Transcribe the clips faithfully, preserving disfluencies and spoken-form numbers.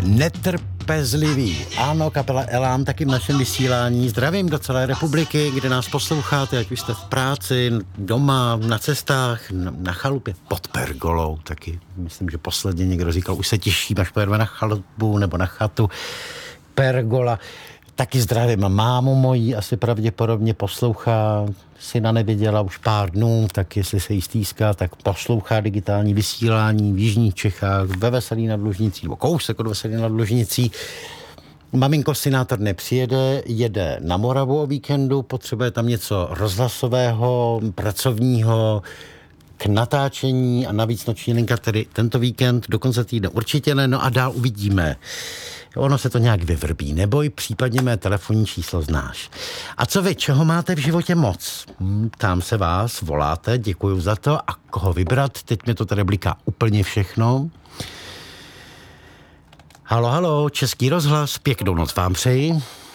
Netrpezlivý. Ano, kapela Elán taky v našem vysílání. Zdravím do celé republiky, kde nás posloucháte, ať už jste v práci, doma, na cestách, na chalupě, pod pergolou taky. Myslím, že posledně někdo říkal, už se těším, až pojedeme na chalupu nebo na chatu. Pergola. Taky zdravím mámu mojí, asi pravděpodobně poslouchá, syna neviděla už pár dnů, tak jestli se jí stýská, tak poslouchá digitální vysílání v jižních Čechách, ve Veselí nad Lužnicí, nebo kousek od Veselí nad Lužnicí. Maminko synátor nepřijede, jede na Moravu o víkendu, potřebuje tam něco rozhlasového, pracovního, k natáčení a navíc noční linka, tedy tento víkend, do konce týdne určitě ne, no a dál uvidíme. Ono se to nějak vyvrbí, neboj, případně mé telefonní číslo znáš. A co vy, čeho máte v životě moc? Hm, tam se vás, voláte, děkuju za to. A koho vybrat? Teď mě to tady bliká úplně všechno. Halo, halo, Český rozhlas, pěknou noc vám přeji.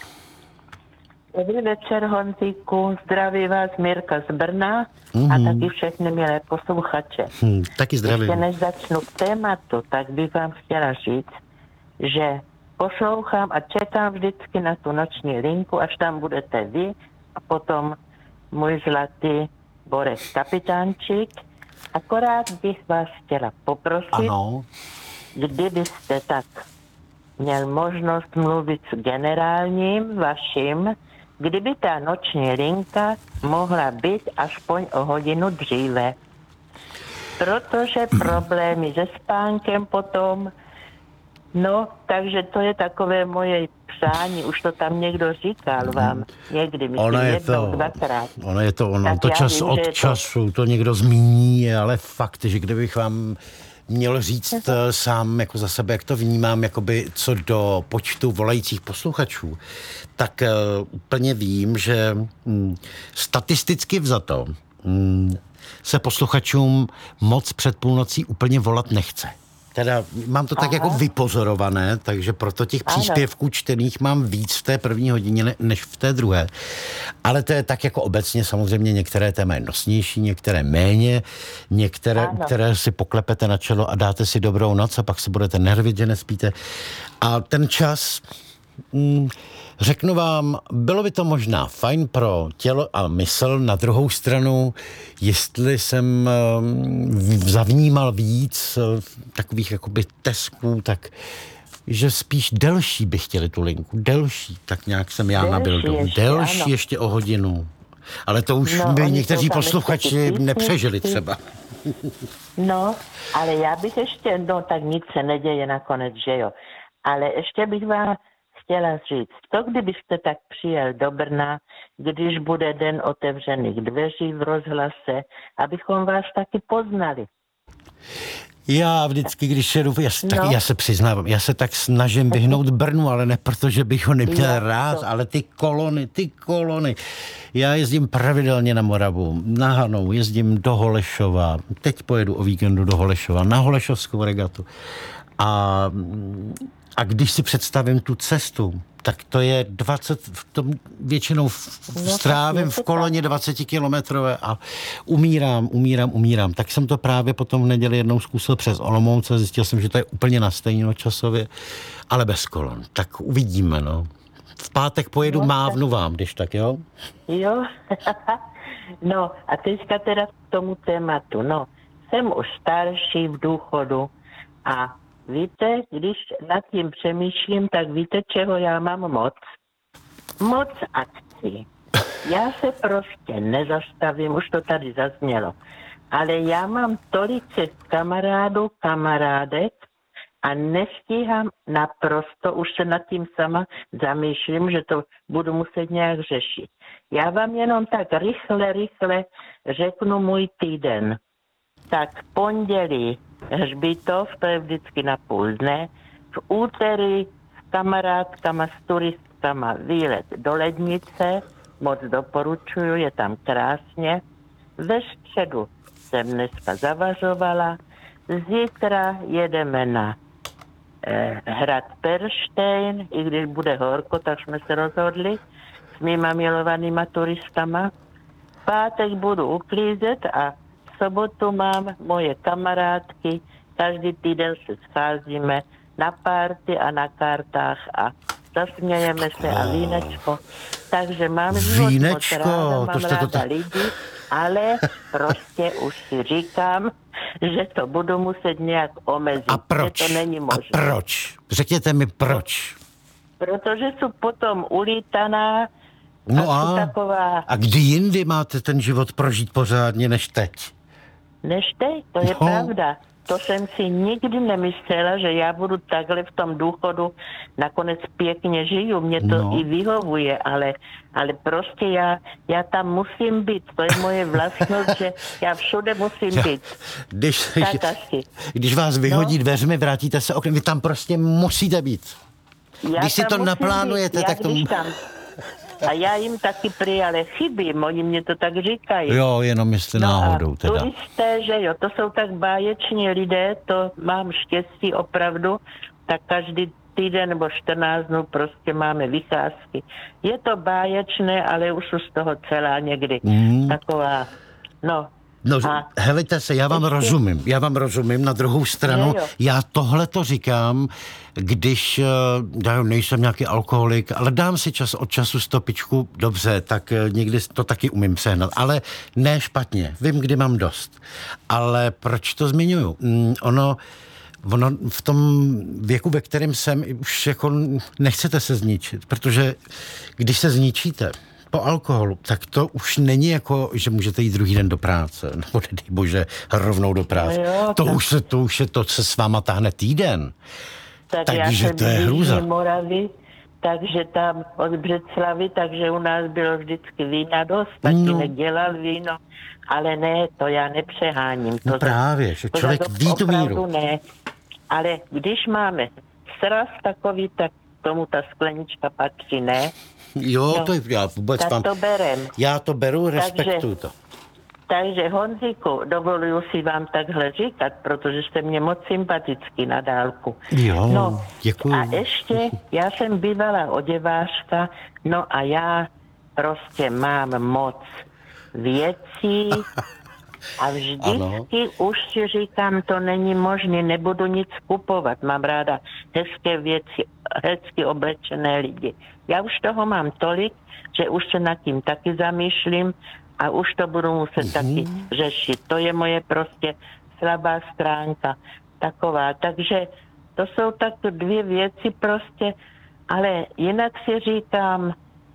Dobrý večer, Honzíku, zdraví vás Mirka z Brna mm-hmm. a taky všechny milé posluchače. Hm, taky zdravím. Ještě než začnu k tématu, tak bych vám chtěla říct, že poslouchám a čekám vždycky na tu noční linku, až tam budete vy a potom můj zlatý Borek Kapitánčík. Akorát bych vás chtěla poprosit, ano. Kdybyste tak měl možnost mluvit s generálním vaším, kdyby ta noční linka mohla být aspoň o hodinu dříve. Protože problémy se spánkem potom. No, takže to je takové moje přání, už to tam někdo říkal vám, někdy, myslím, jednou, to, dvakrát. Ono je to, ono, to čas vím, od času, to... to někdo zmíní, ale fakt, že kdybych vám měl říct uh, sám jako za sebe, jak to vnímám, jakoby co do počtu volajících posluchačů, tak uh, úplně vím, že um, statisticky vzato um, se posluchačům moc před půlnocí úplně volat nechce. Teda mám to tak Aha. jako vypozorované, takže proto těch příspěvků čtených mám víc v té první hodině ne, než v té druhé. Ale to je tak jako obecně, samozřejmě některé téma je nosnější, některé méně, některé, které si poklepete na čelo a dáte si dobrou noc a pak se budete nervit, že nespíte. A ten čas... Mm, Řeknu vám, bylo by to možná fajn pro tělo a mysl, na druhou stranu, jestli jsem zavnímal víc takových jakoby tesků, tak že spíš delší by chtěli tu linku, delší, tak nějak jsem já nabil domů, delší ano. ještě o hodinu. Ale to už no, by někteří posluchači nepřežili třeba. No, ale já bych ještě, no tak nic se neděje nakonec, že jo, ale ještě bych vám chtěla říct, to kdybyste tak přijel do Brna, když bude den otevřených dveří v rozhlase, abychom vás taky poznali. Já vždycky, když jedu, já, no. tak, já se přiznávám, já se tak snažím vyhnout Brnu, ale ne protože bych ho neměl já, rád, to. ale ty kolony, ty kolony. Já jezdím pravidelně na Moravu, na Hanou, jezdím do Holešova, teď pojedu o víkendu do Holešova, na Holešovskou regatu. A... A když si představím tu cestu, tak to je dvacet, v tom většinou strávím v koloně dvacetikilometrové a umírám, umírám, umírám. Tak jsem to právě potom v neděli jednou zkusil přes Olomouc a zjistil jsem, že to je úplně na stejno časově, ale bez kolon. Tak uvidíme, no. V pátek pojedu, no, mávnu vám, když tak, jo? Jo. No a teďka teda k tomu tématu. No, jsem už starší v důchodu a víte, když nad tím přemýšlím, tak víte, čeho já mám moc? Moc akcí. Já se prostě nezastavím, už to tady zaznělo. Ale já mám tolik kamarádů, kamarádek a nestíhám naprosto, už se nad tím sama zamýšlím, že to budu muset nějak řešit. Já vám jenom tak rychle, rychle řeknu můj týden. Tak pondělí Hřbitov, to je vždycky na půl dne. V úterý s kamarádkama, s turistkama výlet do Lednice, moc doporučuju, je tam krásně. Ve středu jsem dneska zavařovala, zítra jedeme na eh, hrad Perštejn, i když bude horko, tak jsme se rozhodli s mýma milovanýma turistama. V pátek budu uklízet a v sobotu mám moje kamarádky, každý týden se scházíme na párty a na kartách a zasmějeme se a vínečko. Takže mám život moc ráda, mám ráda to... lidi, ale prostě už si říkám, že to budu muset nějak omezit. A proč? To není možné. A proč? Řekněte mi proč. Protože jsou potom ulítaná. No a, a, taková... a kdy jindy máte ten život prožít pořádně než teď? Než teď, to je no. pravda. To jsem si nikdy nemyslela, že já budu takhle v tom důchodu, nakonec pěkně žiju, mě to no. i vyhovuje, ale, ale prostě já, já tam musím být, to je moje vlastnost, že já všude musím já, být. Když, když vás vyhodí no. dveřmi, vrátíte se oknem, vy tam prostě musíte být. Já když si to naplánujete, být, tak to... Tam... A já jim taky prý, ale chybím, oni mě to tak říkají. Jo, jenom jestli no náhodou teda. Turisté, že jo, to jsou tak báječní lidé, to mám štěstí opravdu, tak každý týden nebo čtrnáct dnů prostě máme vycházky. Je to báječné, ale už z toho celá někdy mm. taková, no... No, a helejte se, já vám ještě... rozumím, já vám rozumím, na druhou stranu, jo, jo. já tohle to říkám, když, já nejsem nějaký alkoholik, ale dám si čas od času stopičku, dobře, tak někdy to taky umím přehnat, ale ne špatně, vím, kdy mám dost. Ale proč to zmiňuju? Ono, ono v tom věku, ve kterém jsem, už jako nechcete se zničit, protože když se zničíte, po alkoholu, tak to už není jako, že můžete jít druhý den do práce, nebo nedej bože, rovnou do práce. Jo, to, už se, to už je to, co s váma táhne týden. Tak takže to je hrůza. Moravy, takže tam od Břeclavy, takže u nás bylo vždycky vína dost, taky no. nedělal víno, ale ne, to já nepřeháním. To no právě, že člověk ví tu míru. Ne, ale když máme sraz takový, tak tomu ta sklenička patří, ne? Jo, no, to je, já vůbec tak vám... to berem. Já to beru, respektuju to. Takže Honzíku, dovoluju si vám takhle říkat, protože jste mě moc sympatický na dálku. Jo, no, děkuji. A ještě, já jsem bývalá oděvářka, no a já prostě mám moc věcí a vždycky už si říkám, to není možné, nebudu nic kupovat, mám ráda hezké věci, hezky oblečené lidi. Já už toho mám tolik, že už se nad tím taky zamýšlím a už to budu muset mm-hmm. taky řešit. To je moje prostě slabá stránka taková. Takže to jsou tak dvě věci prostě, ale jinak si říkám,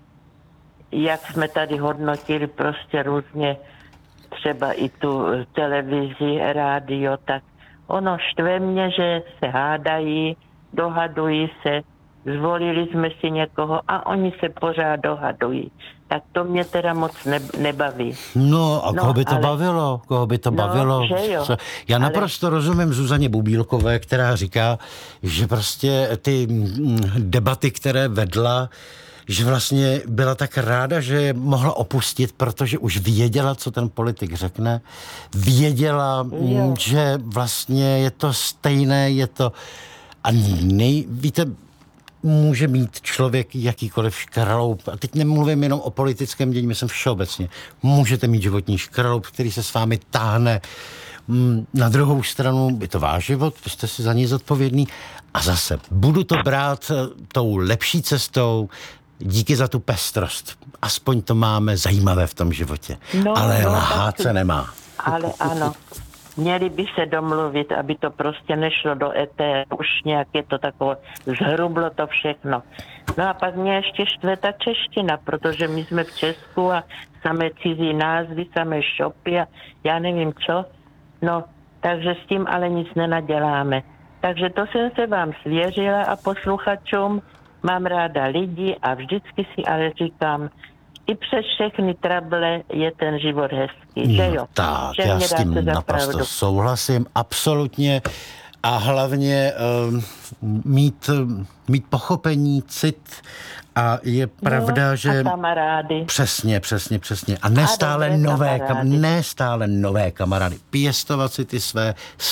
jak jsme tady hodnotili prostě různě třeba i tu televizi, rádio, tak ono štve mě, že se hádají, dohadují se, zvolili jsme si někoho a oni se pořád dohadují. Tak to mě teda moc ne, nebaví. No a koho no, by to ale... bavilo? Koho by to no, bavilo? Já naprosto ale... rozumím Zuzaně Bubílkové, která říká, že prostě ty debaty, které vedla, že vlastně byla tak ráda, že je mohla opustit, protože už věděla, co ten politik řekne. Věděla, jo. že vlastně je to stejné, je to... A nej... víte, může mít člověk jakýkoliv škraloup. A teď nemluvím jenom o politickém dění, myslím všeobecně. Můžete mít životní škraloup, který se s vámi táhne. Na druhou stranu je to váš život, vy jste si za něj zodpovědný. A zase budu to brát tou lepší cestou, díky za tu pestrost. Aspoň to máme zajímavé v tom životě. No, ale no, lhát se nemá. Ale ano. Měli by se domluvit, aby to prostě nešlo do éteru. Už nějak je to takové, zhrublo to všechno. No a pak mě ještě štve ta čeština, protože my jsme v Česku a samé cizí názvy, samé šopy a já nevím co. No, takže s tím ale nic nenaděláme. Takže to jsem se vám svěřila a posluchačům. Mám ráda lidi a vždycky si ale říkám, i přes všechny trable je ten život hezký, že jo? No, tak, že já s tím naprosto souhlasím, absolutně. A hlavně uh, mít, mít pochopení, cit a je pravda, no, že... A kamarády. Přesně, přesně, přesně. A nestále nové, kam, nestále nové kamarády. Pěstovat si ty své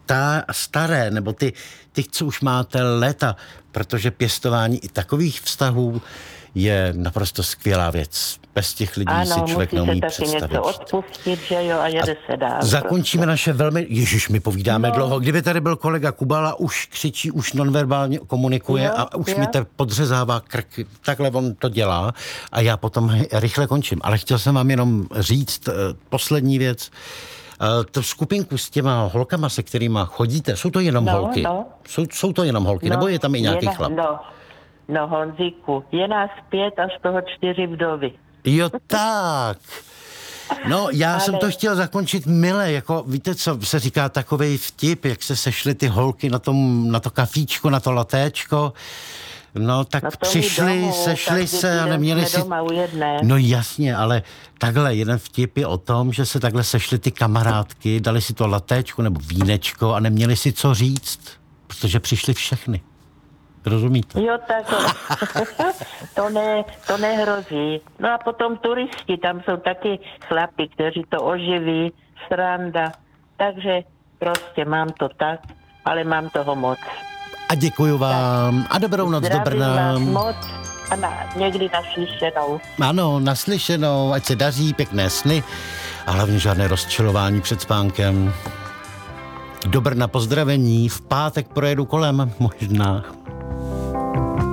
stá, staré, nebo ty, ty, co už máte léta, protože pěstování i takových vztahů je naprosto skvělá věc. Bez těch lidí ano, si člověk neumí představit. Ano, musí se taky něco odpustit, že jo, a jede a se dál. Zakončíme prostě naše velmi... Ježiš, my povídáme no. dlouho. Kdyby tady byl kolega Kubala, už křičí, už nonverbálně komunikuje jo, a už jo. mi to podřezává krk. Takhle on to dělá a já potom rychle končím. Ale chtěl jsem vám jenom říct uh, poslední věc. Uh, tu skupinku s těma holkama, se kterýma chodíte, jsou to jenom no, holky? No. Jsou, jsou to jenom holky, no, nebo je tam i nějaký na, chlap? No, no Honzíku, je nás pět a z toho čtyři vdovy. Jo, tak. No, já Ale... jsem to chtěl zakončit mile, jako víte, co se říká takovej vtip, jak se sešly ty holky na, tom, na to kafíčko, na to latéčko. No, tak no přišli, domů, sešli se a neměli si... No jasně, ale takhle, jeden vtip je o tom, že se takhle sešly ty kamarádky, dali si to latéčko nebo vínečko a neměli si co říct, protože přišli všechny. Rozumíte? Jo, tak to, ne, to nehrozí. No a potom turisti, tam jsou taky chlapi, kteří to oživí, sranda. Takže prostě mám to tak, ale mám toho moc. A děkuju vám. Tak. A dobrou noc do Brna. Zdravím vás moc a na, někdy naslyšenou. Ano, naslyšenou, ať se daří, pěkné sny a hlavně žádné rozčilování před spánkem. Do Brna pozdravení, v pátek projedu kolem, možná.